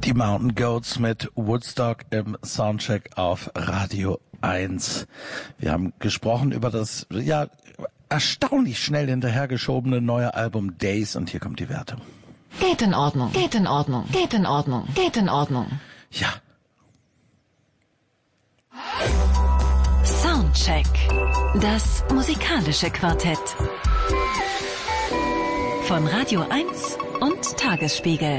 Die Mountain Goats mit Woodstock im Soundcheck auf Radio 1. Wir haben gesprochen über das erstaunlich schnell hinterhergeschobene neue Album Days und hier kommt die Wertung. Geht in Ordnung, geht in Ordnung, geht in Ordnung, geht in Ordnung. Ja. Soundcheck. Das musikalische Quartett. Von Radio 1 und Tagesspiegel.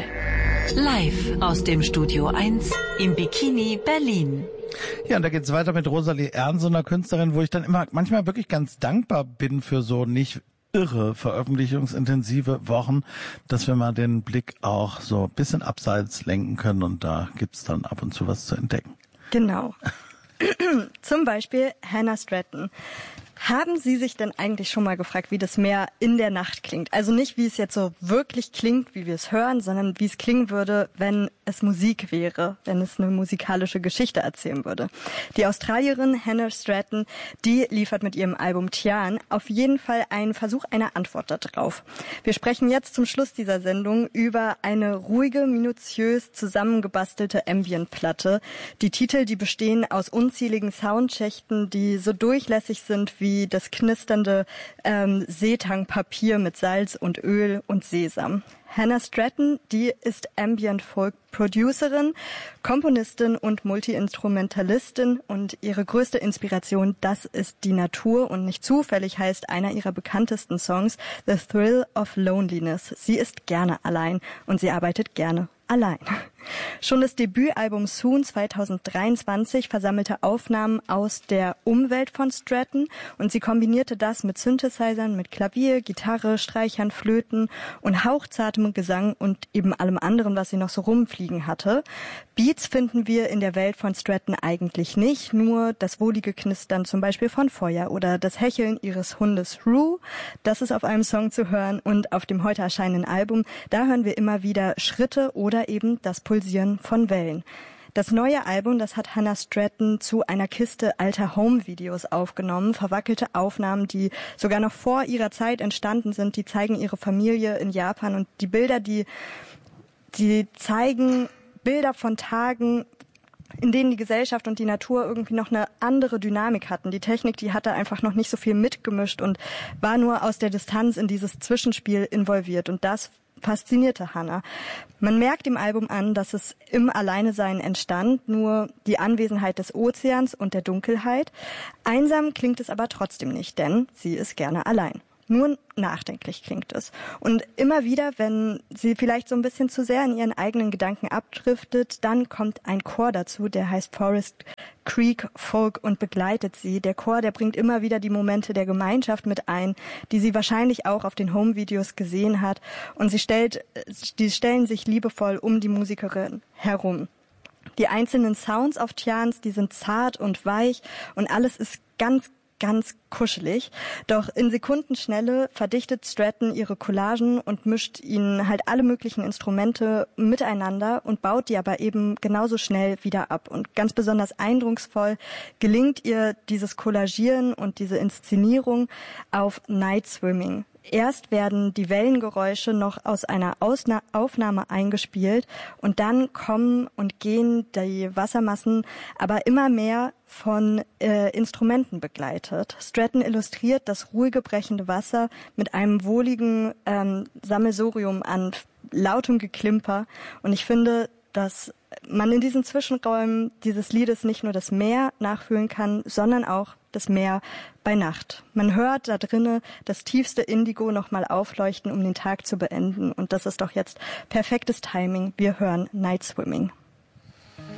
Live aus dem Studio 1 im Bikini Berlin. Ja, und da geht's weiter mit Rosalie Ernst, so einer Künstlerin, wo ich dann immer manchmal wirklich ganz dankbar bin für so nicht irre veröffentlichungsintensive Wochen, dass wir mal den Blick auch so ein bisschen abseits lenken können und da gibt's dann ab und zu was zu entdecken. Genau. Zum Beispiel Hannah Stratton. Haben Sie sich denn eigentlich schon mal gefragt, wie das Meer in der Nacht klingt? Also nicht, wie es jetzt so wirklich klingt, wie wir es hören, sondern wie es klingen würde, wenn es Musik wäre, wenn es eine musikalische Geschichte erzählen würde. Die Australierin Hannah Stratton, die liefert mit ihrem Album Tian auf jeden Fall einen Versuch einer Antwort darauf. Wir sprechen jetzt zum Schluss dieser Sendung über eine ruhige, minutiös zusammengebastelte Ambient-Platte. Die Titel, die bestehen aus unzähligen Soundschächten, die so durchlässig sind wie das knisternde Seetangpapier mit Salz und Öl und Sesam. Hannah Stratton, die ist Ambient-Folk-Producerin, Komponistin und Multi-Instrumentalistin und ihre größte Inspiration, das ist die Natur und nicht zufällig heißt einer ihrer bekanntesten Songs The Thrill of Loneliness. Sie ist gerne allein und sie arbeitet gerne allein. Schon das Debütalbum Soon 2023 versammelte Aufnahmen aus der Umwelt von Stratton und sie kombinierte das mit Synthesizern, mit Klavier, Gitarre, Streichern, Flöten und hauchzartem Gesang und eben allem anderen, was sie noch so rumfliegen hatte. Beats finden wir in der Welt von Stratton eigentlich nicht, nur das wohlige Knistern zum Beispiel von Feuer oder das Hecheln ihres Hundes Rue. Das ist auf einem Song zu hören und auf dem heute erscheinenden Album, da hören wir immer wieder Schritte oder eben das Pulsieren von Wellen. Das neue Album, das hat Hannah Stratton zu einer Kiste alter Home-Videos aufgenommen. Verwackelte Aufnahmen, die sogar noch vor ihrer Zeit entstanden sind, die zeigen ihre Familie in Japan und die Bilder, die zeigen Bilder von Tagen, in denen die Gesellschaft und die Natur irgendwie noch eine andere Dynamik hatten. Die Technik, die hatte einfach noch nicht so viel mitgemischt und war nur aus der Distanz in dieses Zwischenspiel involviert und das faszinierte Hannah. Man merkt im Album an, dass es im Alleinesein entstand, nur die Anwesenheit des Ozeans und der Dunkelheit. Einsam klingt es aber trotzdem nicht, denn sie ist gerne allein. Nur nachdenklich klingt es. Und immer wieder, wenn sie vielleicht so ein bisschen zu sehr in ihren eigenen Gedanken abdriftet, dann kommt ein Chor dazu, der heißt Forest Creek Folk und begleitet sie. Der Chor, der bringt immer wieder die Momente der Gemeinschaft mit ein, die sie wahrscheinlich auch auf den Home-Videos gesehen hat. Und die stellen sich liebevoll um die Musikerin herum. Die einzelnen Sounds auf Tians, die sind zart und weich und alles ist ganz kuschelig. Doch in Sekundenschnelle verdichtet Stratton ihre Collagen und mischt ihnen halt alle möglichen Instrumente miteinander und baut die aber eben genauso schnell wieder ab. Und ganz besonders eindrucksvoll gelingt ihr dieses Collagieren und diese Inszenierung auf Night Swimming. Erst werden die Wellengeräusche noch aus einer Aufnahme eingespielt und dann kommen und gehen die Wassermassen aber immer mehr von Instrumenten begleitet. Stratton illustriert das ruhige brechende Wasser mit einem wohligen Sammelsurium an lautem Geklimper und ich finde, dass man in diesen Zwischenräumen dieses Liedes nicht nur das Meer nachfühlen kann, sondern auch das Meer bei Nacht. Man hört da drinnen das tiefste Indigo nochmal aufleuchten, um den Tag zu beenden. Und das ist doch jetzt perfektes Timing. Wir hören Night Swimming.